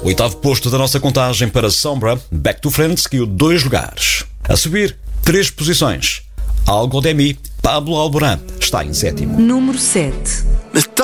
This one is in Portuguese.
Oitavo posto da nossa contagem para Sombra, Back to Friends, seguiu 2 lugares. A subir 3 posições. Algo de mim, Pablo Alborán está em 7º. Número 7.